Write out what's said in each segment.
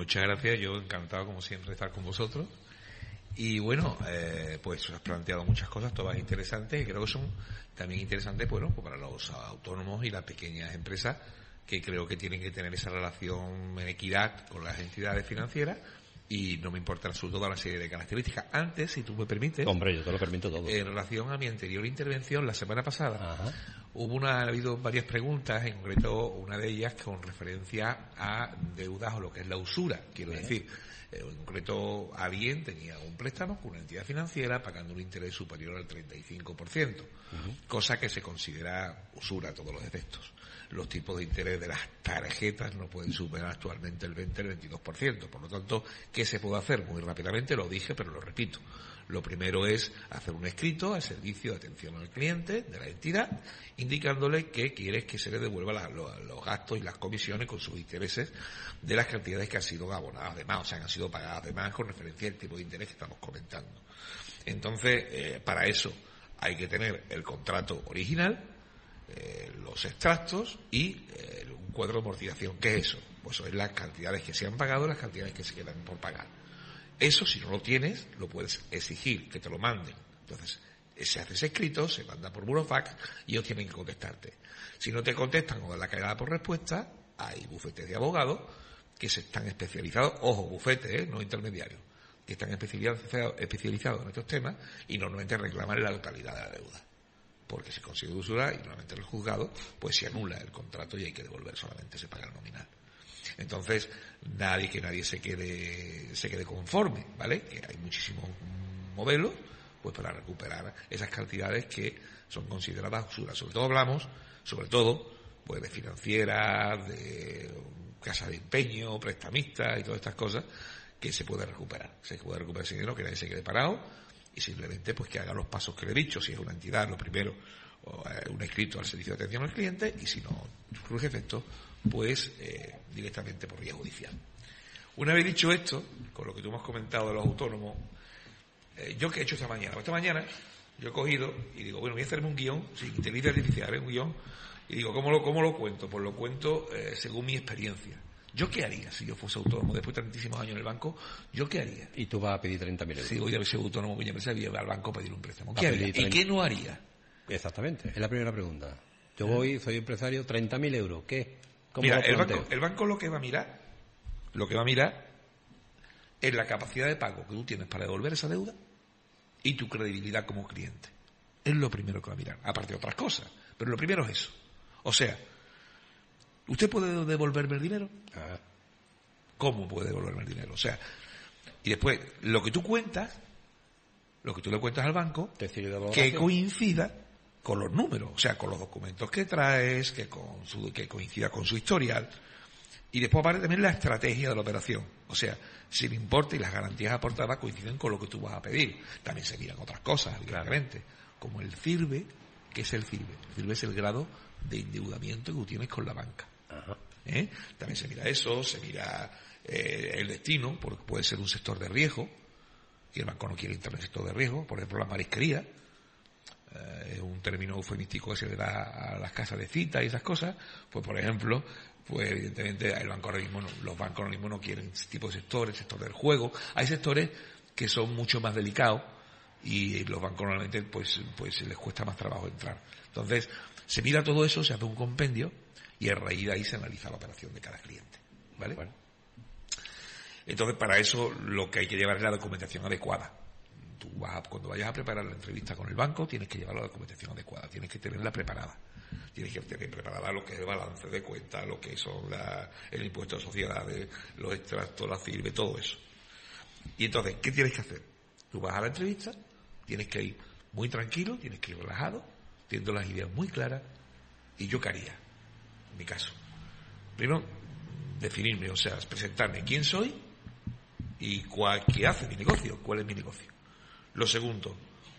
muchas gracias. Yo encantado, como siempre, de estar con vosotros. Y bueno, pues has planteado muchas cosas, todas interesantes, y creo que son también interesantes, bueno, pues para los autónomos y las pequeñas empresas, que creo que tienen que tener esa relación en equidad con las entidades financieras, y no me importa en absoluto toda una serie de características. Antes, si tú me permites... Hombre, yo te lo permito todo. En relación a mi anterior intervención, la semana pasada, Ajá. ha habido varias preguntas, en concreto una de ellas con referencia a deudas o lo que es la usura, quiero decir. En concreto, alguien tenía un préstamo con una entidad financiera pagando un interés superior al 35%, cosa que se considera usura a todos los efectos. Los tipos de interés de las tarjetas no pueden superar actualmente el 20 el 22%. Por lo tanto, ¿qué se puede hacer? Muy rápidamente lo dije, pero lo repito. Lo primero es hacer un escrito al servicio de atención al cliente de la entidad, indicándole que quieres que se le devuelva los gastos y las comisiones con sus intereses de las cantidades que han sido abonadas de más, o sea, que han sido pagadas de más con referencia al tipo de interés que estamos comentando. Entonces, para eso hay que tener el contrato original, los extractos y un cuadro de amortización. ¿Qué es eso? Pues son las cantidades que se han pagado y las cantidades que se quedan por pagar. Eso, si no lo tienes, lo puedes exigir que te lo manden. Entonces, se hace ese escrito, se manda por burofax y ellos tienen que contestarte. Si no te contestan o dan la cagada por respuesta, hay bufetes de abogados que se están especializados, ojo, bufetes, no intermediarios, que están especializados en estos temas y normalmente reclaman la totalidad de la deuda. Porque se consigue usura y normalmente el juzgado pues se anula el contrato y hay que devolver, solamente se paga el nominal. Entonces, que nadie se quede conforme, ¿vale? Que hay muchísimos modelos pues para recuperar esas cantidades que son consideradas usura. Sobre todo pues de financieras, de casa de empeño, prestamistas y todas estas cosas que se puede recuperar. Se puede recuperar ese dinero, que nadie se quede parado, y simplemente pues que haga los pasos que le he dicho. Si es una entidad, lo primero, un escrito al servicio de atención al cliente, y si no surge efecto, pues directamente por vía judicial. Una vez dicho esto, con lo que tú me has comentado de los autónomos, ¿yo qué he hecho esta mañana? Esta mañana yo he cogido y digo, bueno, voy a hacerme un guión, sin inteligencia artificial, un guión, y digo, ¿cómo lo cuento? Pues lo cuento según mi experiencia. ¿Yo qué haría si yo fuese autónomo después de tantísimos años en el banco? ¿Yo qué haría? Y tú vas a pedir 30.000 euros. Sí, voy a ser autónomo, voy a empezar y voy al banco a pedir un préstamo. ¿Qué haría? ¿Y qué no haría? Exactamente, es la primera pregunta. Yo soy empresario, 30.000 euros, ¿qué? Mira, el banco lo que va a mirar es la capacidad de pago que tú tienes para devolver esa deuda y tu credibilidad como cliente. Es lo primero que va a mirar, aparte de otras cosas, pero lo primero es eso. O sea, ¿usted puede devolverme el dinero? ¿Cómo puede devolverme el dinero? O sea, y después, lo que tú le cuentas al banco, que coincida con los números, o sea, con los documentos que traes, que coincida con su historial. Y después aparece también la estrategia de la operación. O sea, si el importe y las garantías aportadas coinciden con lo que tú vas a pedir. También se miran otras cosas, evidentemente, como el FIRBE. ¿Qué es el FIRBE? El FIRBE es el grado de endeudamiento que tú tienes con la banca. También se mira eso, se mira el destino, porque puede ser un sector de riesgo, y el banco no quiere entrar en el sector de riesgo, por ejemplo la marisquería, es un término eufemístico que se le da a las casas de cita y esas cosas. Pues por ejemplo, pues evidentemente los bancos ahora mismo no quieren ese tipo de sectores, el sector del juego. Hay sectores que son mucho más delicados y los bancos normalmente pues les cuesta más trabajo entrar. Entonces se mira todo eso, se hace un compendio y a raíz de ahí se analiza la operación de cada cliente, ¿vale? Bueno. Entonces, para eso lo que hay que llevar es la documentación adecuada. Tú cuando vayas a preparar la entrevista con el banco, tienes que llevar la documentación adecuada, tienes que tenerla preparada. Tienes que tener preparada lo que es el balance de cuentas, lo que son el impuesto de sociedades, los extractos, la FIRBE, todo eso. Y entonces, ¿qué tienes que hacer? Tú vas a la entrevista, tienes que ir muy tranquilo, tienes que ir relajado, teniendo las ideas muy claras. ¿Y yo qué haría? En mi caso, primero, definirme, o sea, presentarme quién soy y qué hace mi negocio, cuál es mi negocio. Lo segundo,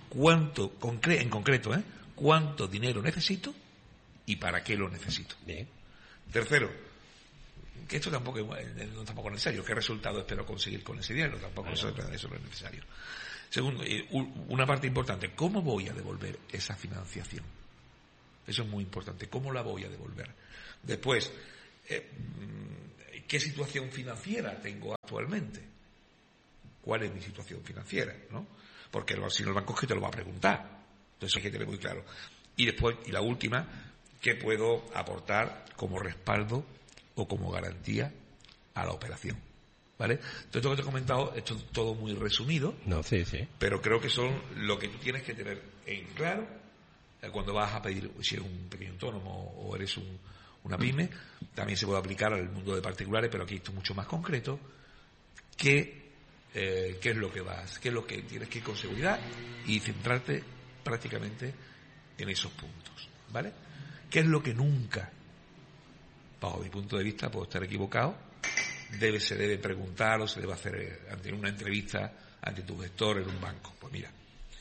en concreto, cuánto dinero necesito y para qué lo necesito. Bien. Tercero, que esto tampoco es necesario, qué resultado espero conseguir con ese dinero, tampoco eso no es necesario. Segundo, una parte importante, ¿cómo voy a devolver esa financiación? Eso es muy importante, ¿cómo la voy a devolver? Después, ¿qué situación financiera tengo actualmente? ¿Cuál es mi situación financiera? ¿No? Porque si no, el banco es que te lo va a preguntar. Entonces hay que tener muy claro. Y después, y la última, ¿qué puedo aportar como respaldo o como garantía a la operación? ¿Vale? Entonces, esto que te he comentado, esto es todo muy resumido. No, sí. Pero creo que son lo que tú tienes que tener en claro cuando vas a pedir, si eres un pequeño autónomo o eres una pyme. También se puede aplicar al mundo de particulares, pero aquí esto es mucho más concreto. ¿Qué es lo que qué es lo que tienes que ir con seguridad y centrarte prácticamente en esos puntos, ¿vale? ¿Qué es lo que nunca, bajo mi punto de vista, puedo estar equivocado, se debe preguntar o se debe hacer ante una entrevista ante tu gestor en un banco? Pues mira,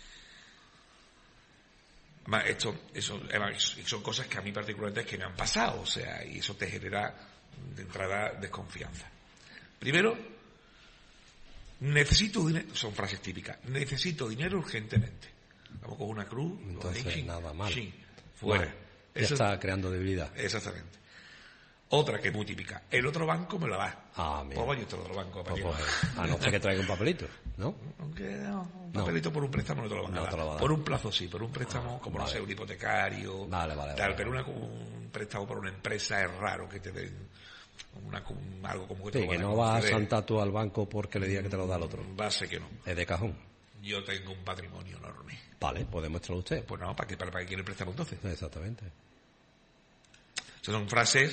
además, son cosas que a mí particularmente es que me han pasado, o sea, y eso te genera de entrada desconfianza. Primero, necesito dinero, son frases típicas, necesito dinero urgentemente. Vamos con una cruz, entonces nada mal. Sí, fuera. Mal. Ya está creando debilidad. Exactamente. Otra que es muy típica, el otro banco me lo da. Mira. Pues vaya otro banco. A no ser que traiga un papelito, ¿no? Aunque un papelito por un préstamo no te lo van a dar. Por un plazo sí, por un préstamo, como no sé, un hipotecario, pero un préstamo por una empresa es raro que te den algo como que te lo que no vas a saltar tú al banco porque le diga que te lo da el otro. Va a ser que no. Es de cajón. Yo tengo un patrimonio enorme. Vale, pues demuéstralo usted. Pues no, ¿para qué quiere el préstamo entonces? Exactamente. Son frases.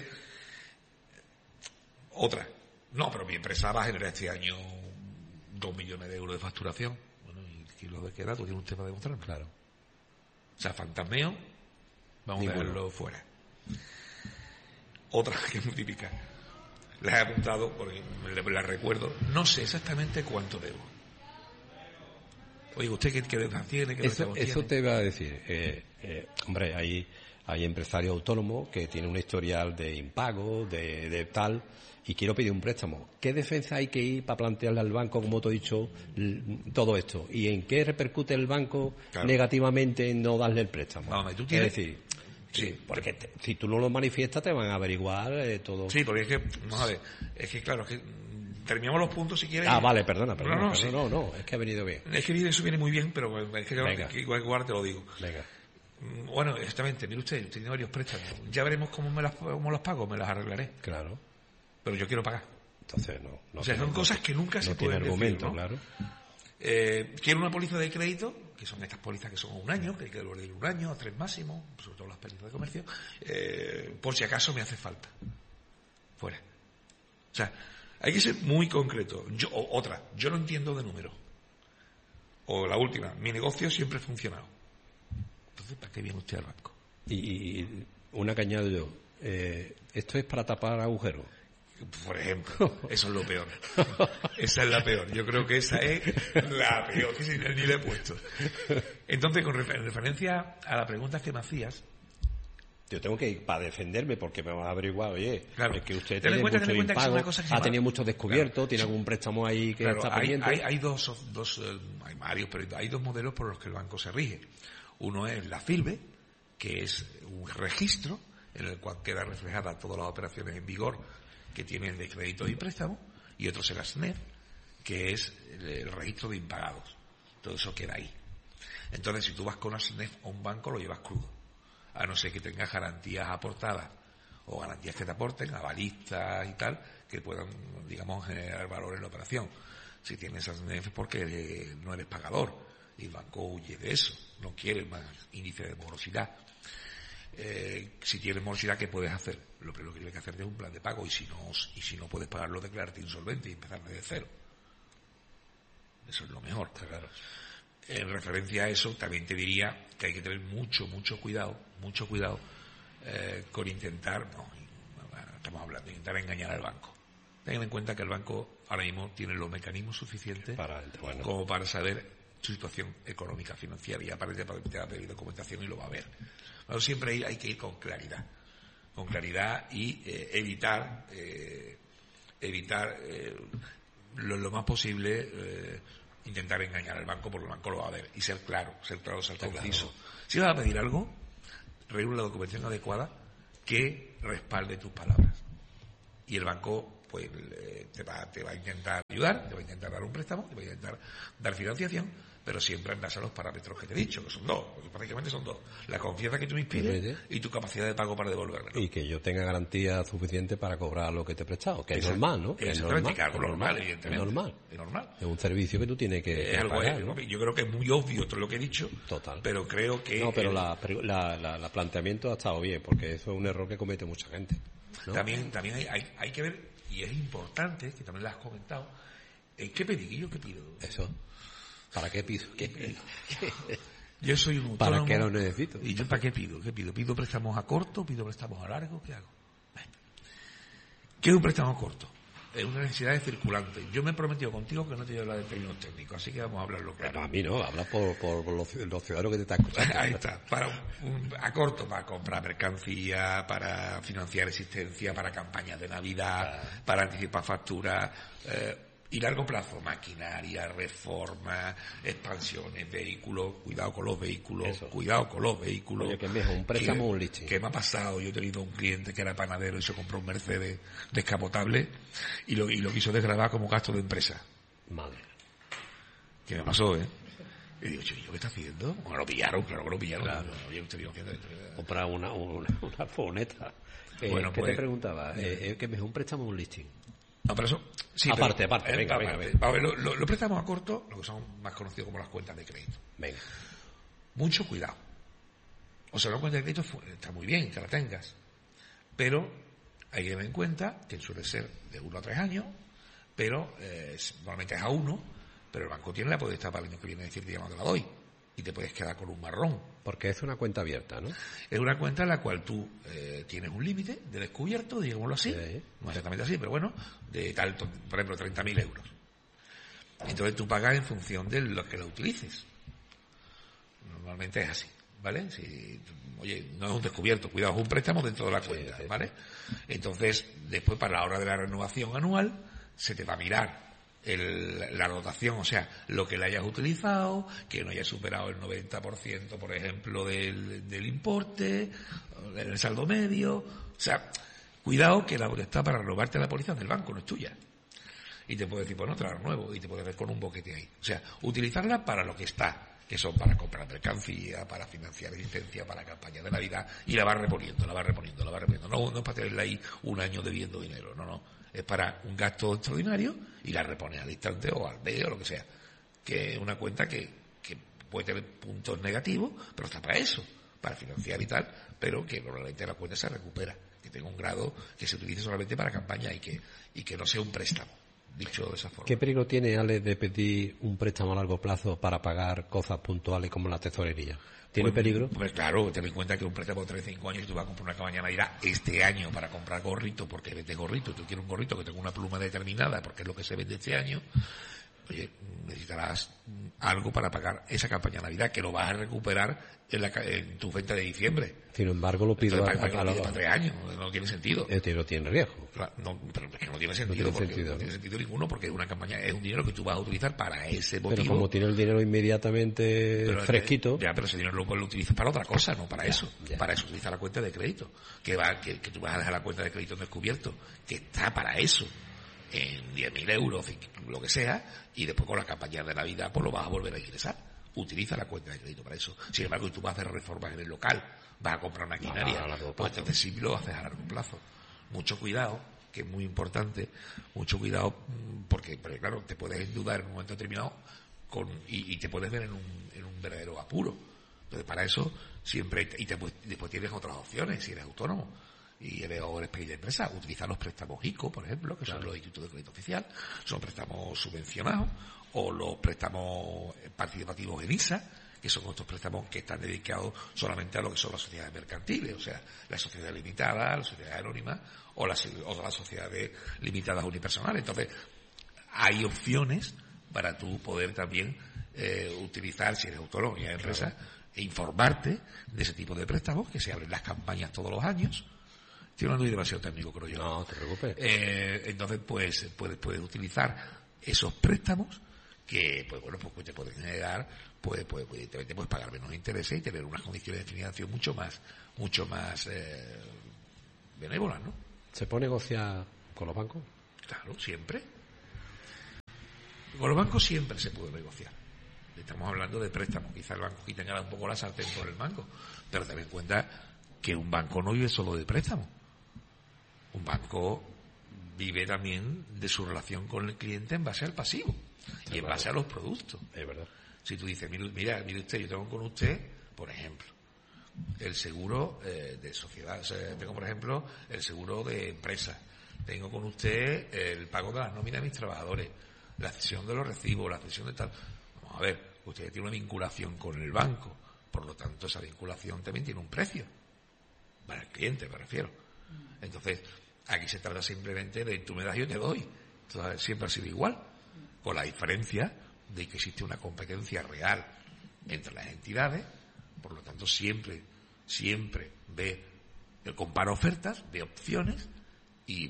Otra. No, pero mi empresa va a generar este año 2 millones de euros de facturación. Bueno, ¿y qué lo de qué dato tiene usted para demostrar? Claro. O sea, fantasmeo, vamos a dejarlo fuera. Otra que es muy típica. La he apuntado porque la recuerdo. No sé exactamente cuánto debo. Oye, ¿usted qué deuda tiene? Eso te iba a decir. Hombre, hay empresarios autónomos que tienen un historial de impago, de tal, y quiero pedir un préstamo. ¿Qué defensa hay que ir para plantearle al banco, como te he dicho, todo esto? ¿Y en qué repercute el banco negativamente en no darle el préstamo? Vamos, ¿tú tienes? Es decir, sí, porque si tú no lo manifiestas te van a averiguar todo. Sí, porque es que, vamos a ver, es que claro, es que terminamos los puntos si quieres. Vale, perdona. Sí. No, es que ha venido bien. Es que eso viene muy bien, pero es que igual te lo digo. Venga. Bueno, exactamente, mire usted tiene varios préstamos. Ya veremos cómo los pago, me las arreglaré. Claro. Pero yo quiero pagar. Entonces no. O sea, son cosas que nunca se pueden decir, argumento, ¿no? Claro. Quiero una póliza de crédito, que son estas pólizas que son a 1 año, que hay que devolver 1 año, a 3 máximo, sobre todo las pólizas de comercio, por si acaso me hace falta. Fuera. O sea, hay que ser muy concreto. Yo no entiendo de números. O la última, mi negocio siempre ha funcionado. Entonces, ¿para qué viene usted al banco? Y una que añado yo, esto es para tapar agujeros. Por ejemplo, eso es lo peor. Esa es la peor. Yo creo que esa es la peor, que ni le he puesto. Entonces, en referencia a la pregunta que me hacías, yo tengo que ir para defenderme porque me van a averiguar, oye, claro, es que usted tiene mucho impago, ha tenido muchos descubiertos, tiene algún préstamo ahí que está pendiente. Hay hay varios, pero hay 2 modelos por los que el banco se rige. Uno es la FILBE, que es un registro en el cual queda reflejada todas las operaciones en vigor que tienen de crédito y préstamo, y otro es el ASNEF, que es el registro de impagados. Todo eso queda ahí. Entonces, si tú vas con ASNEF a un banco, lo llevas crudo, a no ser que tengas garantías aportadas o garantías que te aporten, avalistas y tal, que puedan, digamos, generar valor en la operación. Si tienes ASNEF es porque no eres pagador y el banco huye de eso, no quiere más índice de morosidad. Si tienes morosidad, ¿qué puedes hacer? Lo primero que tienes que hacer es un plan de pago, y si no puedes pagarlo, declararte insolvente y empezar desde cero. Eso es lo mejor, está claro. En referencia a eso, también te diría que hay que tener mucho cuidado con intentar, estamos hablando de intentar engañar al banco. Tengan en cuenta que el banco ahora mismo tiene los mecanismos suficientes como para saber su situación económica, financiera, y aparte te va a pedir documentación y lo va a ver. Pero siempre hay que ir con claridad y evitar lo más posible intentar engañar al banco, porque el banco lo va a ver, y ser claro, ser conciso. Si vas a pedir algo, reúne la documentación adecuada que respalde tus palabras, y el banco pues te va a intentar ayudar, te va a intentar dar un préstamo, te va a intentar dar financiación, pero siempre en base a los parámetros que te he dicho, que son dos, prácticamente son dos: la confianza que tú me inspires y tu capacidad de pago para devolverme. Y que yo tenga garantía suficiente para cobrar lo que te he prestado, que es normal, ¿no? Que es normal, claro, normal, evidentemente. Es normal. Es un servicio que tú tienes que pagar, ¿no? Yo creo que es muy obvio todo lo que he dicho. Total. Pero creo que... No, pero la planteamiento ha estado bien, porque eso es un error que comete mucha gente, ¿no? También hay que ver, y es importante, que también lo has comentado, ¿qué pedí? ¿Yo qué pido? Eso. ¿Para qué pido? Yo soy un autónomo. ¿Para qué lo necesito? ¿Y yo para qué pido? ¿Pido préstamos a corto? ¿Pido préstamos a largo? ¿Qué hago? Bueno. ¿Qué es un préstamo a corto? Es una necesidad de circulante. Yo me he prometido contigo que no te voy a hablar de términos técnicos, así que vamos a hablarlo claro. Pero a mí no, habla por los ciudadanos que te están escuchando. Ahí está. A corto, para comprar mercancía, para financiar existencia, para campañas de Navidad, para anticipar facturas. Y largo plazo, maquinaria, reforma, expansiones, vehículos, cuidado con los vehículos. Oye, que es mejor, un préstamo o un listing. ¿Qué me ha pasado? Yo he tenido un cliente que era panadero y se compró un Mercedes descapotable y lo quiso desgravar como gasto de empresa. Madre. ¿Qué me pasó, Y digo, ¿yo qué está haciendo? Bueno, lo pillaron, claro que lo pillaron. Claro. Comprar una furgoneta. Bueno, ¿Qué te preguntaba? ¿Que es mejor un préstamo o un listing? No, pero eso... Sí, aparte, venga. A ver, los préstamos a corto, lo que son más conocidos como las cuentas de crédito. Venga. Mucho cuidado. O sea, una cuenta de crédito está muy bien que la tengas, pero hay que tener en cuenta que suele ser de 1 a 3 años, pero normalmente es a 1, pero el banco tiene la potestad para el año que viene decirte ya no te la doy y te puedes quedar con un marrón. Porque es una cuenta abierta, ¿no? Es una cuenta en la cual tú tienes un límite de descubierto, digámoslo así, no exactamente así, pero bueno, de tal, por ejemplo, 30.000 euros. Entonces tú pagas en función de lo que la utilices. Normalmente es así, ¿vale? Si, oye, no es un descubierto, cuidado, es un préstamo dentro de la cuenta, ¿vale? Entonces, después para la hora de la renovación anual, se te va a mirar la dotación, o sea, lo que le hayas utilizado, que no haya superado el 90%, por ejemplo, del importe, el saldo medio. O sea, cuidado que la potestad para renovarte la póliza del banco no es tuya. Y te puede decir, pues no, te la renuevo, y te puede ver con un boquete ahí. O sea, utilizarla para lo que está, que son para comprar mercancía, para financiar existencia, para campañas de Navidad, y la vas reponiendo. No es para tenerla ahí un año debiendo dinero, no. Es para un gasto extraordinario y la repones al instante o al mes o lo que sea. Que es una cuenta que puede tener puntos negativos, pero está para eso, para financiar y tal, pero que normalmente la cuenta se recupera, que tenga un grado que se utilice solamente para campaña y que no sea un préstamo, dicho de esa forma. ¿Qué peligro tiene, Ale, de pedir un préstamo a largo plazo para pagar cosas puntuales como la tesorería? ¿Tiene peligro? Pues claro, ten en cuenta que un préstamo de 35 años, y tú vas a comprar una cabaña de Navidad este año para comprar gorrito, porque vendes gorrito, tú quieres un gorrito que tenga una pluma determinada, porque es lo que se vende este año, oye, necesitarás algo para pagar esa campaña de Navidad, que lo vas a recuperar en tu venta de diciembre. Sin embargo, lo pido para 3 años, no tiene sentido. No tiene riesgo. No, pero es que no tiene sentido, no tiene sentido ninguno, porque es una campaña, es un dinero que tú vas a utilizar para ese motivo. Pero como tiene el dinero inmediatamente fresquito. Pero ese dinero lo utilizas para otra cosa, no para eso. Para eso utiliza la cuenta de crédito, que tú vas a dejar la cuenta de crédito en descubierto, que está para eso, en 10.000 euros, lo que sea, y después con la campaña de Navidad pues lo vas a volver a ingresar. Utiliza la cuenta de crédito para eso. Sin embargo, tú vas a hacer reformas en el local, vas a comprar maquinaria, pues entonces sí lo haces a largo plazo. Mucho cuidado, que es muy importante, mucho cuidado, porque claro, te puedes endeudar en un momento determinado y te puedes ver en un verdadero apuro. Entonces, para eso siempre, después tienes otras opciones, si eres autónomo y eres pequeña empresa, utiliza los préstamos ICO, por ejemplo, que son los institutos de crédito oficial, son préstamos subvencionados, o los préstamos participativos en ISA, que son otros préstamos que están dedicados solamente a lo que son las sociedades mercantiles, o sea, las sociedades limitadas, las sociedades anónimas o las sociedades limitadas unipersonales. Entonces, hay opciones para tú poder también utilizar, si eres autónomo y eres empresa, e informarte de ese tipo de préstamos, que se abren las campañas todos los años. Estoy hablando de demasiado técnico, creo yo. No, te preocupes. Entonces, pues, puedes utilizar esos préstamos que, pues bueno, pues te pueden generar, evidentemente puedes pagar menos intereses y tener unas condiciones de financiación mucho más benévolas, ¿no? ¿Se puede negociar con los bancos? Claro, siempre. Con los bancos siempre se puede negociar. Estamos hablando de préstamos. Quizá el banco aquí tenga un poco la sartén por el mango, pero ten en cuenta que un banco no vive solo de préstamos. Un banco vive también de su relación con el cliente en base al pasivo y en base a los productos. Es verdad. Si tú dices, mire usted, yo tengo con usted, por ejemplo, el seguro de sociedad, o sea, tengo, por ejemplo, el seguro de empresa, tengo con usted el pago de las nóminas de mis trabajadores, la cesión de los recibos, la cesión de tal. Vamos a ver, usted tiene una vinculación con el banco, por lo tanto esa vinculación también tiene un precio para el cliente, me refiero. Entonces, aquí se trata simplemente de tú me das, yo te doy. Entonces, siempre ha sido igual, con la diferencia de que existe una competencia real entre las entidades, por lo tanto siempre compara ofertas, ve opciones y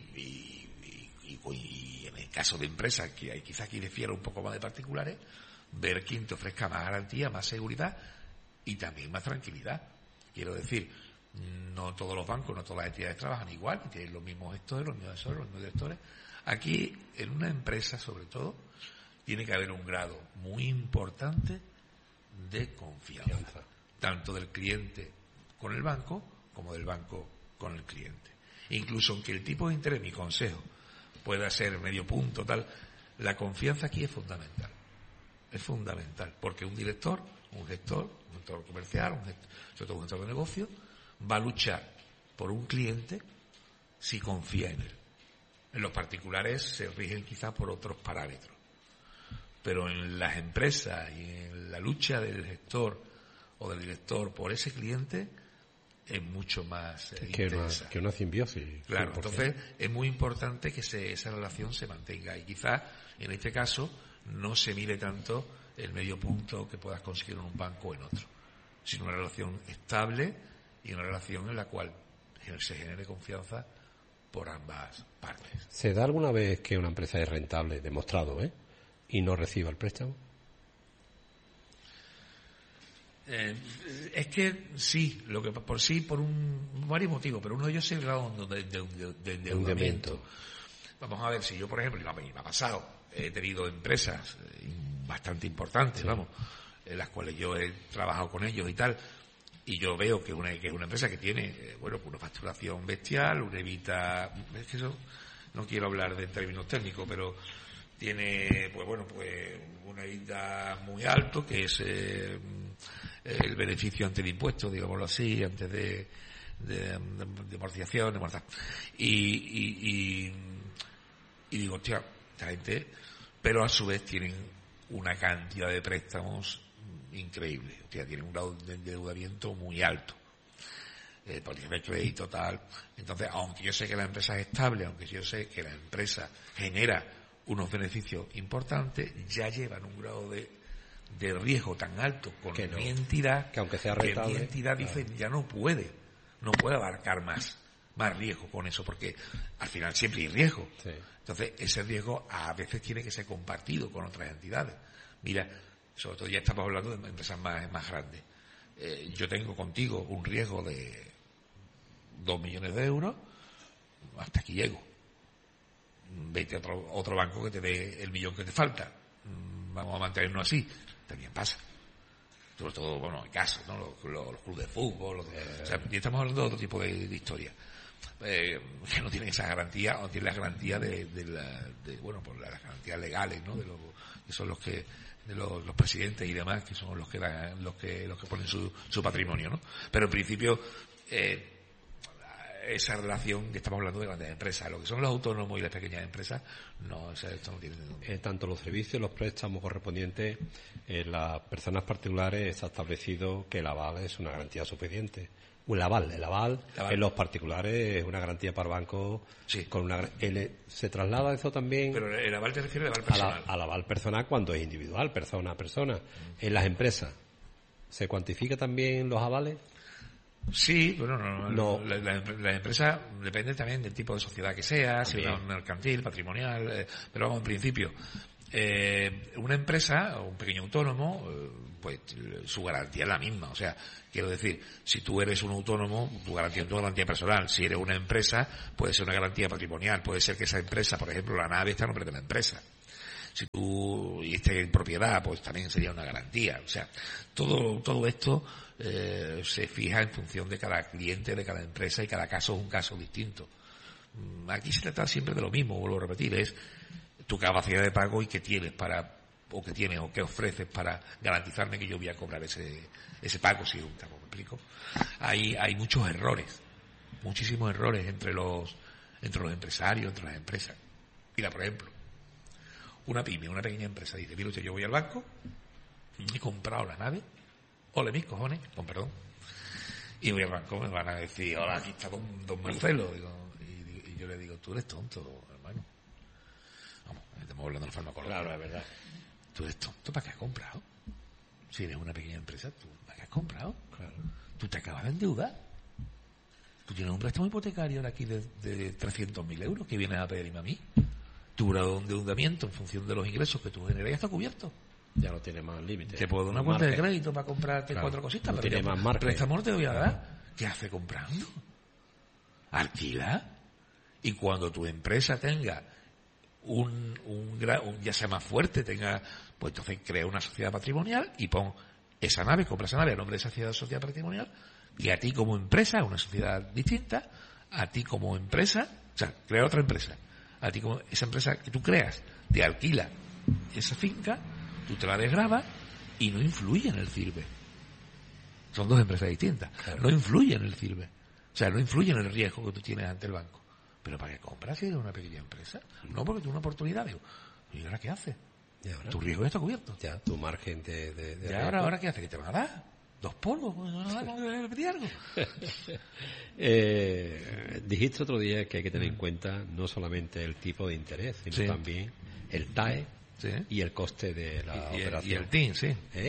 en el caso de empresas que hay, quizás aquí difiere un poco más de particulares, ver quién te ofrezca más garantía, más seguridad y también más tranquilidad. Quiero decir, no todos los bancos, no todas las entidades trabajan igual, tienen los mismos gestores, los mismos asesores, los mismos directores. Aquí, en una empresa sobre todo, tiene que haber un grado muy importante de confianza, tanto del cliente con el banco como del banco con el cliente. Incluso aunque el tipo de interés, mi consejo, pueda ser medio punto, tal, la confianza aquí es fundamental. Es fundamental, porque un director, un gestor comercial, sobre todo un gestor de negocio, va a luchar por un cliente si confía en él. En los particulares se rigen quizás por otros parámetros, pero en las empresas y en la lucha del gestor o del director por ese cliente es mucho más intensa. Que una simbiosis. Claro, 100%. entonces es muy importante que esa relación se mantenga y quizás en este caso no se mire tanto el medio punto que puedas conseguir en un banco o en otro, sino una relación estable y una relación en la cual se genere confianza por ambas partes. ¿Se da alguna vez que una empresa es rentable, demostrado, y no reciba el préstamo? Es que sí, lo que por varios motivos, pero uno de ellos es el grado de endeudamiento. Vamos a ver, si yo, por ejemplo, me ha pasado, he tenido empresas bastante importantes, sí, en las cuales yo he trabajado con ellos y tal, y yo veo que es una empresa que tiene, una facturación bestial, una evita, es que eso no quiero hablar de términos técnicos, pero tiene, una evita muy alto, que es el beneficio ante el impuesto, digámoslo así, antes de amortización, de amortizar. Y digo, hostia, esta gente, pero a su vez tienen una cantidad de préstamos increíble, tienen un grado de endeudamiento muy alto, porque el crédito tal. Entonces, aunque yo sé que la empresa es estable, aunque yo sé que la empresa genera unos beneficios importantes, ya llevan un grado de riesgo tan alto con mi entidad, que aunque sea rentable, que mi entidad dice ya no puede abarcar más riesgo con eso, porque al final siempre hay riesgo. Sí. Entonces, ese riesgo a veces tiene que ser compartido con otras entidades. Mira, sobre todo ya estamos hablando de empresas más grandes. Yo tengo contigo un riesgo de 2 millones de euros, hasta aquí llego. Vete a otro banco que te dé el millón que te falta. Vamos a mantenernos así. También pasa. Sobre todo, hay casos, ¿no? Los clubes de fútbol. O sea, y estamos hablando de otro tipo de historia. Que no tienen esa garantía, o tienen la garantía por las garantías legales, ¿no? Que son los que, de los presidentes y demás, que son los que dan, los que ponen su patrimonio, ¿no? Pero en principio, esa relación que estamos hablando de grandes empresas, lo que son los autónomos y las pequeñas empresas, esto no tiene ningún. Tanto los servicios, los préstamos correspondientes, las personas particulares está establecido que el aval es una garantía suficiente. El aval en los particulares es una garantía para bancos. Sí. ¿Se traslada eso también? Pero el aval te refiere al aval personal. Al aval personal cuando es individual, persona a persona. En las empresas, ¿se cuantifica también los avales? Sí, pero no. La empresa depende también del tipo de sociedad que sea, si es mercantil, patrimonial, pero en principio, Una empresa o un pequeño autónomo, pues su garantía es la misma. O sea, quiero decir, si tú eres un autónomo, tu garantía es tu garantía personal. Si eres una empresa, puede ser una garantía patrimonial. Puede ser que esa empresa, por ejemplo, la nave está a nombre de la empresa. Si tú y estés en propiedad, pues también sería una garantía. O sea, todo esto se fija en función de cada cliente, de cada empresa, y cada caso es un caso distinto. Aquí se trata siempre de lo mismo, vuelvo a repetir, es tu capacidad de pago y qué tienes o qué ofreces para garantizarme que yo voy a cobrar ese pago, si es un pago, ¿me explico? Hay muchos errores, muchísimos errores entre los empresarios, entre las empresas. Mira, por ejemplo, una pyme, una pequeña empresa dice, mira usted, yo voy al banco, he comprado la nave, ole mis cojones, con perdón, y voy al banco, me van a decir, hola, aquí está don Marcelo, y yo le digo, tú eres tonto, hermano. Vamos, estamos hablando de farmacología. Claro, es verdad. Tú eres tonto, ¿para qué has comprado? Si eres una pequeña empresa, ¿tú para qué has comprado? Claro. Tú te acabas de endeudar. Tú tienes un préstamo hipotecario ahora aquí de 300.000 euros que vienes a pedirme a mí. Tu grado de endeudamiento en función de los ingresos que tú generas ya está cubierto. Ya no tiene más límite. Te puedo dar una cuenta de crédito para comprarte 4 cositas, no pero tiene más margen. préstamo no te voy a dar. ¿Qué hace comprando? Alquila. Y cuando tu empresa tenga ya sea más fuerte, pues entonces crea una sociedad patrimonial y compra esa nave a nombre de esa sociedad patrimonial, que a ti como empresa, una sociedad distinta, a ti como empresa, o sea, crea otra empresa, a ti como esa empresa que tú creas, te alquila esa finca, tú te la desgrabas y no influye en el CIRBE. Son dos empresas distintas. Claro. No influye en el CIRBE. O sea, no influye en el riesgo que tú tienes ante el banco. ¿Pero para qué compras si eres una pequeña empresa? No, porque tú una oportunidad. Digo, ¿y ahora qué haces? Tu riesgo ya está cubierto. Ya, tu margen de ¿Y ahora qué haces? ¿Qué te van a dar? 2 polvos. ¿No pedir algo? Dijiste otro día que hay que tener en cuenta no solamente el tipo de interés, sino también el TAE y el coste de la operación. Y el TIN, sí.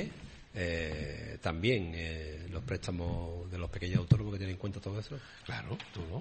También los préstamos de los pequeños autónomos, que tienen en cuenta todo eso. Claro, todo.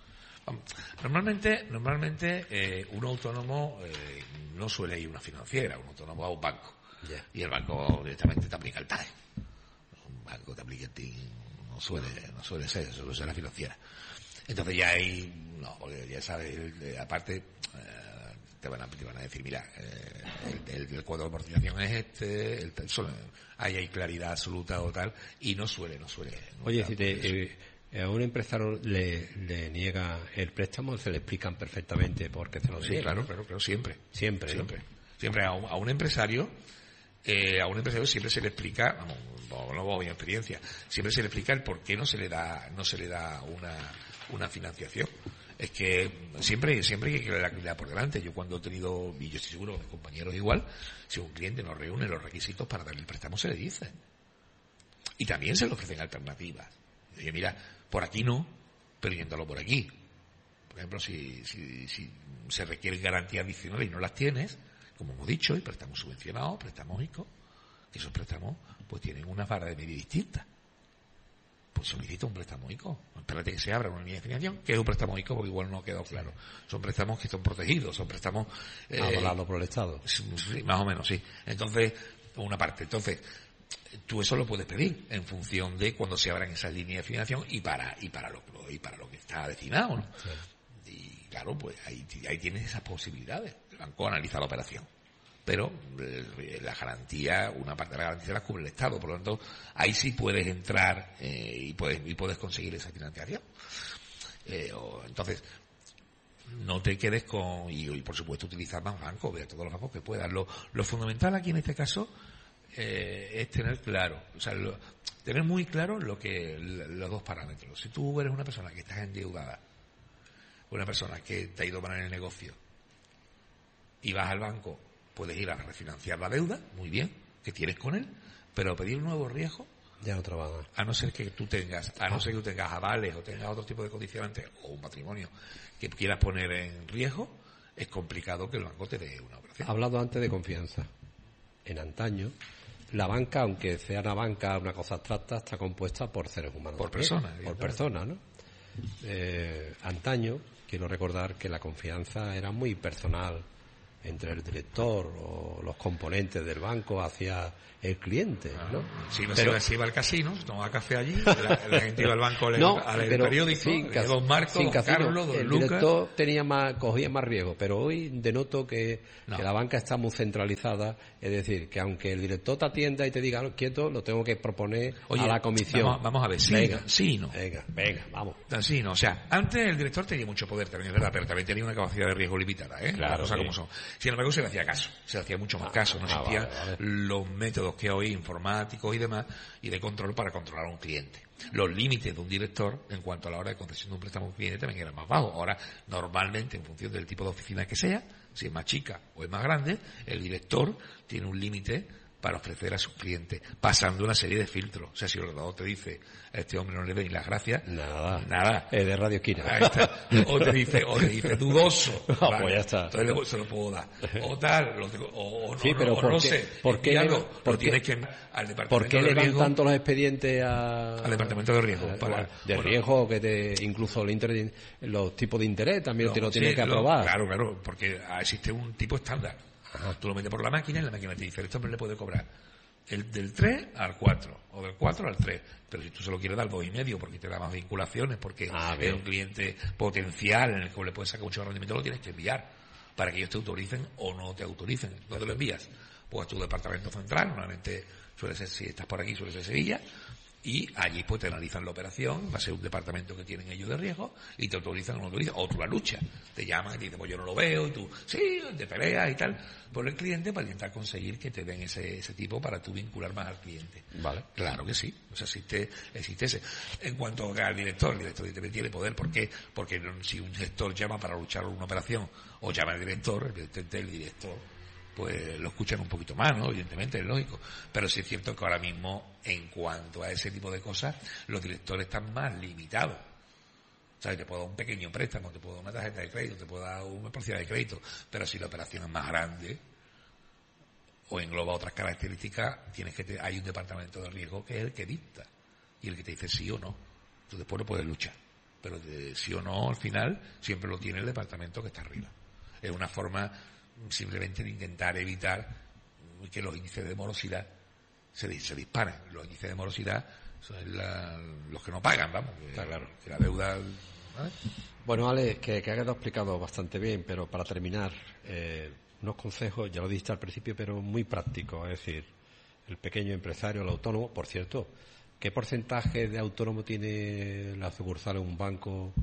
Normalmente un autónomo no suele ir a una financiera, un autónomo va a un banco. Yeah. Y el banco directamente te aplica el TAE. Un banco te aplica el TIN, no suele ser, suele ser la financiera. Entonces ya porque ya sabes, aparte te van a decir, mira, el cuadro de amortización es ahí hay claridad absoluta o tal, y no suele. Oye, si a un empresario le niega el préstamo, se le explican perfectamente por qué se lo niega. Claro, siempre. Siempre, ¿no? Siempre a un empresario, siempre se le explica, vamos a mi experiencia, siempre se le explica el por qué no se le da una financiación. Es que siempre hay que crear la claridad por delante. Yo cuando he tenido, y yo estoy seguro que mis compañeros igual, si un cliente no reúne los requisitos para darle el préstamo, se le dice. Y también se le ofrecen alternativas. Oye, mira, por aquí no, pero yéndolo por aquí. Por ejemplo, si se requieren garantías adicionales y no las tienes, como hemos dicho, y préstamos subvencionados, préstamos ICO, que esos préstamos pues tienen una vara de media distinta. Pues solicita un préstamo ICO. Espérate que se abra una línea de financiación, que es un préstamo ICO, porque igual no ha quedado claro. Son préstamos que están protegidos, son préstamos avalados por el Estado. Sí, más o menos, sí. Entonces, una parte. Entonces, tú eso lo puedes pedir en función de cuando se abran esas líneas de financiación y para lo que está destinado, ¿no? Sí. Y claro, pues ahí tienes esas posibilidades. El banco analiza la operación. Pero la garantía, una parte de la garantía la cubre el Estado, por lo tanto, ahí sí puedes entrar y puedes conseguir esa financiación. Entonces, no te quedes y por supuesto utilizar más bancos, ve a todos los bancos que puedas. Lo fundamental aquí en este caso es tener claro, tener muy claro los dos parámetros. Si tú eres una persona que estás endeudada, una persona que te ha ido mal en el negocio y vas al banco, puedes ir a refinanciar la deuda, muy bien, que tienes con él, pero pedir un nuevo riesgo ya no trabaja. A no ser que tú tengas avales o tengas otro tipo de condicionantes o un patrimonio que quieras poner en riesgo, es complicado que el banco te dé una operación. He hablado antes de confianza. En antaño, la banca, aunque sea una banca, una cosa abstracta, está compuesta por seres humanos. Por personas. Por personas, ¿no? Antaño, quiero recordar que la confianza era muy personal entre el director o los componentes del banco hacia el cliente, ¿no? Si se iba al casino, se tomaba café allí, la gente iba al banco al periódico, don Marcos, don Carlos, don el Lucas. director cogía más riesgo, pero hoy denoto que la banca está muy centralizada, es decir, que aunque el director te atienda y te diga quieto, lo tengo que proponer a la comisión. Vamos a ver, Venga, vamos. Sí, no, o sea, antes el director tenía mucho poder también, es verdad, pero también tenía una capacidad de riesgo limitada, Claro, como son. Sin embargo, se le hacía caso, se le hacía mucho más caso, no existían los métodos que hoy informáticos y demás, y de control para controlar a un cliente. Los límites de un director en cuanto a la hora de concesión de un préstamo a un cliente también eran más bajos. Ahora, normalmente, en función del tipo de oficina que sea, si es más chica o es más grande, el director tiene un límite para ofrecer a sus clientes, pasando una serie de filtros. O sea, si el ordenador te dice, a este hombre no le den las gracias, nada. De Radio Esquina. Ahí está. O te dice dudoso. Vale. Pues ya está. Entonces se lo puedo dar. O tal, pero ¿por qué tienes que al departamento ¿por qué de le dan riesgo, tanto los expedientes al departamento de riesgo? Riesgo que incluso los tipos de interés también te lo tienen que aprobar. Claro, porque existe un tipo estándar. Tú lo metes por la máquina y la máquina te dice, este hombre le puede cobrar del 3 al 4 o del 4 al 3, pero si tú se lo quieres dar 2,5 porque te da más vinculaciones, porque es un cliente potencial en el que le puedes sacar mucho rendimiento, lo tienes que enviar para que ellos te autoricen o no te autoricen. ¿Dónde lo envías? Pues a tu departamento central, normalmente suele ser, si estás por aquí, suele ser Sevilla, y allí pues te analizan la operación, va a ser un departamento que tienen ellos de riesgo, y te autorizan o no autorizan, o tú la lucha, te llaman y te dicen, pues yo no lo veo, y tú, sí, te peleas y tal, por el cliente para intentar conseguir que te den ese tipo para tú vincular más al cliente. Vale. Claro que sí, o sea, existe ese. En cuanto al director, el director tiene poder, ¿por qué? Porque si un gestor llama para luchar una operación, o llama al director, evidentemente el director pues lo escuchan un poquito más, ¿no? Evidentemente, es lógico. Pero sí es cierto que ahora mismo, en cuanto a ese tipo de cosas, los directores están más limitados. O sea, te puedo dar un pequeño préstamo, te puedo dar una tarjeta de crédito, te puedo dar una parcial de crédito, pero si la operación es más grande o engloba otras características, hay un departamento de riesgo que es el que dicta y el que te dice sí o no. Tú después no puedes luchar, pero de sí o no, al final, siempre lo tiene el departamento que está arriba. Es una forma simplemente de intentar evitar que los índices de morosidad se disparen. Los índices de morosidad son los que no pagan, vamos. Está claro. Que la deuda... ¿vale? Bueno, Ale, que has explicado bastante bien, pero para terminar, unos consejos, ya lo dijiste al principio, pero muy prácticos. Es decir, el pequeño empresario, el autónomo, por cierto, ¿qué porcentaje de autónomo tiene la sucursal en un banco?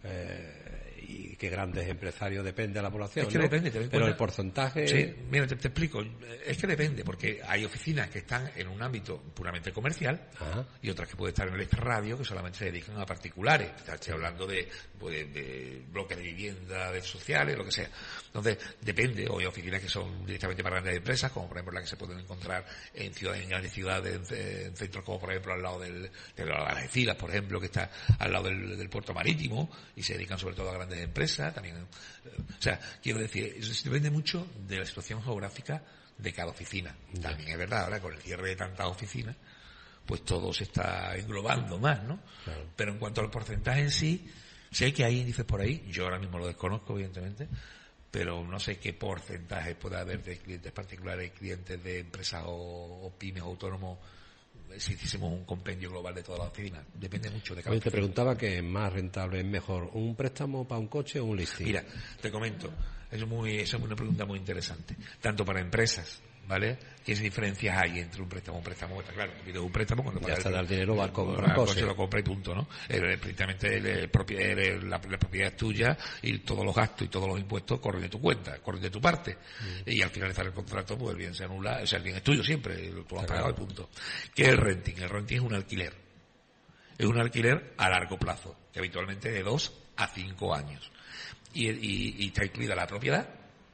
Y qué grandes empresarios, depende de la población. Es que depende, pero el porcentaje... Sí, mira, te explico. Es que depende, porque hay oficinas que están en un ámbito puramente comercial. Ajá. Y otras que pueden estar en el extrarradio que solamente se dedican a particulares. Estoy hablando de bloques de vivienda, de sociales, lo que sea. Entonces, depende. O hay oficinas que son directamente para grandes empresas, como por ejemplo las que se pueden encontrar en grandes ciudades, en centros como por ejemplo al lado de Algeciras, por ejemplo, que está al lado del puerto marítimo, y se dedican sobre todo a grandes empresas también. O sea, quiero decir, eso depende mucho de la situación geográfica de cada oficina. También es verdad, ahora con el cierre de tantas oficinas, pues todo se está englobando más, ¿no? Claro. Pero en cuanto al porcentaje en sí, sé que hay índices por ahí, yo ahora mismo lo desconozco, evidentemente, pero no sé qué porcentaje puede haber de clientes particulares, clientes de empresas o pymes, autónomos, si hiciésemos un compendio global de todas las oficinas. Depende mucho de cada oficina. Te preguntaba que es más rentable, es mejor un préstamo para un coche o un leasing. Mira, te comento, es una pregunta muy interesante, tanto para empresas, ¿vale? ¿Qué diferencias hay entre un préstamo y un préstamo? Está claro, tú pides un préstamo cuando ya está, el dinero va a comprar un coche, lo compra y punto, ¿no? Precisamente la propiedad es tuya y todos los gastos y todos los impuestos corren de tu cuenta, corren de tu parte. Y al finalizar el contrato, pues el bien se anula, o sea, el bien es tuyo siempre, tú lo has pagado y punto. ¿Qué es el renting? El renting es un alquiler. Es un alquiler a largo plazo, que habitualmente es de 2 a 5 años. Y está incluida la propiedad.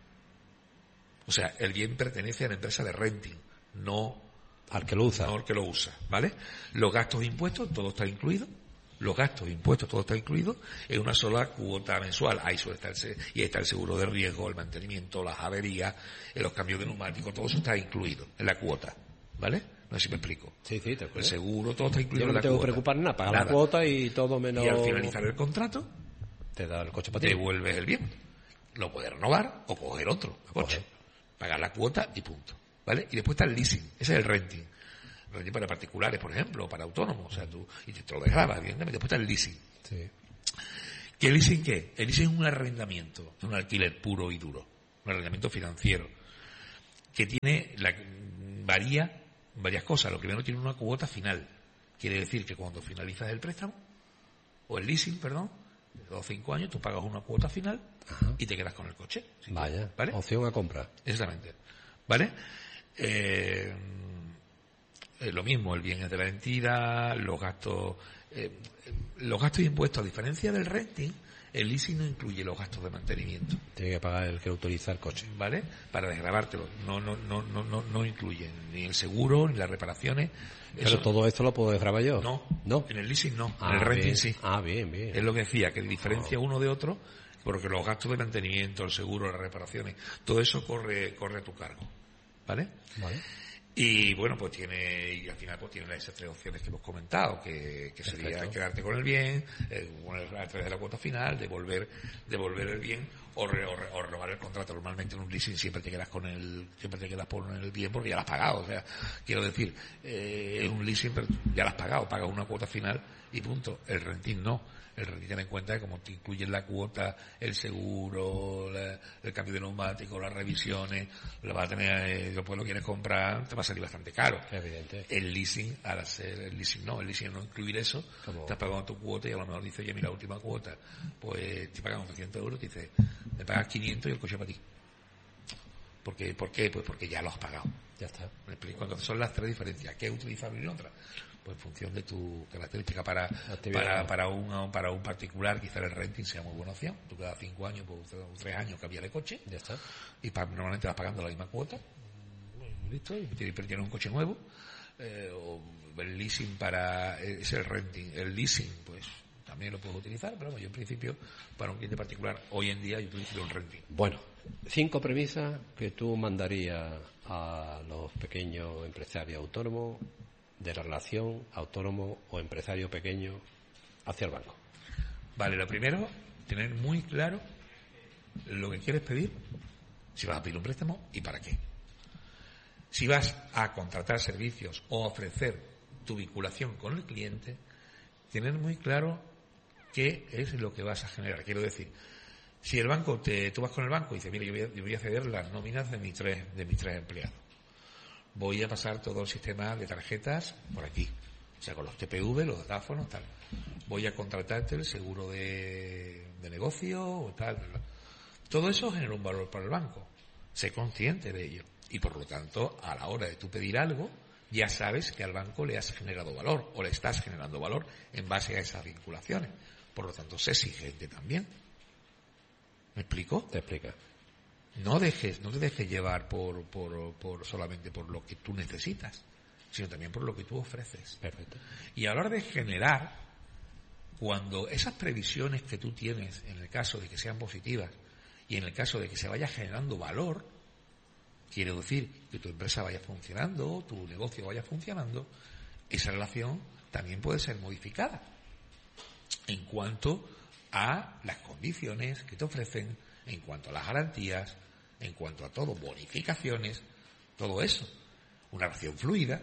O sea, el bien pertenece a la empresa de renting, no al que lo usa. No al que lo usa, ¿vale? Los gastos de impuestos, todo está incluido. Los gastos de impuestos, todo está incluido. Es una sola cuota mensual. Ahí suele estar y está el seguro de riesgo, el mantenimiento, las averías, los cambios de neumáticos, todo eso está incluido en la cuota, ¿vale? No sé si me explico. Sí, te acuerdo. El seguro, todo está incluido en la cuota. Yo no tengo que preocupar nada, pagar la cuota y todo menos... Y al finalizar el contrato, te da el coche para ti. Devuelves el bien. Lo puedes renovar o coger otro coche. Pagar la cuota y punto, ¿vale? Y después está el leasing, ese es el renting. Renting para particulares, por ejemplo, o para autónomos, o sea, y te lo desgrabas, evidentemente. Después está el leasing. Sí. ¿Qué leasing qué? El leasing es un arrendamiento, un alquiler puro y duro, un arrendamiento financiero, que varía varias cosas. Lo primero, tiene una cuota final. Quiere decir que cuando finalizas el préstamo, o el leasing, perdón, de 2 o 5 años, tú pagas una cuota final y te quedas con el coche. Vaya, ¿vale? Opción a compra. Exactamente. ¿Vale? Lo mismo, el bien es de la entidad, los gastos y impuestos, a diferencia del renting, el leasing no incluye los gastos de mantenimiento. Tiene que pagar el que autoriza el coche. ¿Vale? Para desgrabártelo. No incluyen ni el seguro, ni las reparaciones. Pero eso, todo esto lo puedo desgravar yo. No. En el leasing no. En el renting bien. sí. Bien. Es lo que decía, que diferencia uno de otro, porque los gastos de mantenimiento, el seguro, las reparaciones, todo eso corre a tu cargo. ¿Vale? Y bueno, pues al final tiene esas 3 opciones que hemos comentado, que sería quedarte con el bien, a través de la cuota final, devolver el bien o renovar el contrato. Normalmente en un leasing siempre te quedas por el bien porque ya lo has pagado. O sea, quiero decir, es un leasing pero ya lo has pagado, pagas una cuota final y punto. El renting no. El renting, ten en cuenta que como te incluyen la cuota, el seguro, el cambio de neumático, las revisiones, lo vas a tener, después lo quieres comprar, te va a salir bastante caro. Evidente. El leasing, al hacer el leasing no incluir eso, te has pagado tu cuota y a lo mejor dice, oye, mira, la última cuota, pues te pagan 800 euros, te dice, me pagas 500 y el coche para ti. ¿Por qué? Pues porque ya lo has pagado. Ya está. ¿Me explico? Entonces son las 3 diferencias. ¿Qué es utilizable y otra? Pues en función de tu característica. Para un particular, quizá el renting sea muy buena opción. Tú cada 5 años, pues 3 años cambias de coche. Ya está. Y normalmente vas pagando la misma cuota. Listo. Y tienes un coche nuevo. O el leasing es el renting. El leasing, pues también lo puedo utilizar, pero yo en principio, para un cliente particular, hoy en día yo utilizo el renting. Bueno, 5 premisas que tú mandarías a los pequeños empresarios autónomos de la relación autónomo o empresario pequeño hacia el banco. Vale, lo primero, tener muy claro lo que quieres pedir, si vas a pedir un préstamo y para qué. Si vas a contratar servicios o ofrecer tu vinculación con el cliente, tener muy claro qué es lo que vas a generar. Quiero decir, si el banco tú vas con el banco y dices, mira, yo voy a ceder las nóminas de mis tres empleados. Voy a pasar todo el sistema de tarjetas por aquí. O sea, con los TPV, los datáfonos, tal. Voy a contratarte el seguro de negocio o tal. Todo eso genera un valor para el banco. Sé consciente de ello. Y por lo tanto, a la hora de tú pedir algo, ya sabes que al banco le has generado valor o le estás generando valor en base a esas vinculaciones. Por lo tanto, sé exigente también. ¿Me explico? Te explica. No te dejes llevar solamente por lo que tú necesitas, sino también por lo que tú ofreces. Perfecto. Y a la hora de generar, cuando esas previsiones que tú tienes, en el caso de que sean positivas y en el caso de que se vaya generando valor, quiere decir que tu empresa vaya funcionando, tu negocio vaya funcionando, esa relación también puede ser modificada en cuanto a las condiciones que te ofrecen, en cuanto a las garantías, en cuanto a todo, bonificaciones, todo eso. Una relación fluida,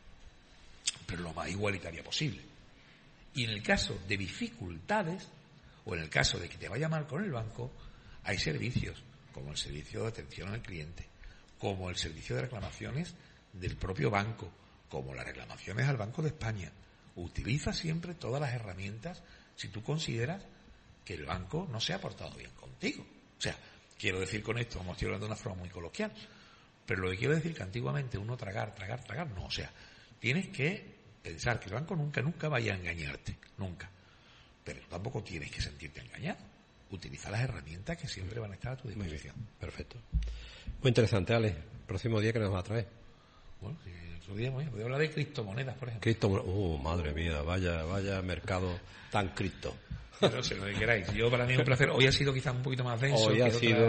pero lo más igualitaria posible. Y en el caso de dificultades, o en el caso de que te vaya mal con el banco, hay servicios, como el servicio de atención al cliente, como el servicio de reclamaciones del propio banco, como las reclamaciones al Banco de España. Utiliza siempre todas las herramientas si tú consideras que el banco no se ha portado bien contigo. O sea, quiero decir con esto, como estoy hablando de una forma muy coloquial, pero lo que quiero decir que antiguamente uno tragar, no. O sea, tienes que pensar que el banco nunca vaya a engañarte, nunca. Pero tampoco tienes que sentirte engañado. Utiliza las herramientas que siempre van a estar a tu disposición. Perfecto. Muy interesante, Ale. Próximo día que nos va a traer. Bueno, otro día voy a hablar de criptomonedas, por ejemplo. Madre mía, vaya mercado tan cripto. No sé lo que queráis. Para mí es un placer. Hoy ha sido quizás un poquito más denso. Hoy ha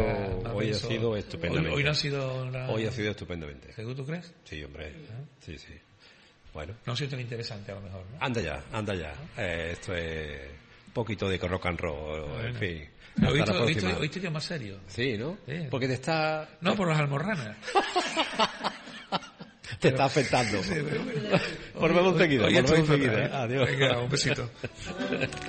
sido estupendamente. Hoy no ha sido Hoy ha sido estupendamente. ¿Seguro tú crees? Sí, hombre. Sí. Bueno. No ha sido tan interesante a lo mejor, ¿no? Anda ya. Esto es poquito de rock and roll, bueno. En fin. Hoy estoy yo más serio. Sí, ¿no? Porque te está... No, por las almorranas. Te está afectando. Sí, Volvemos enseguida. Adiós. Adiós. Venga, un besito.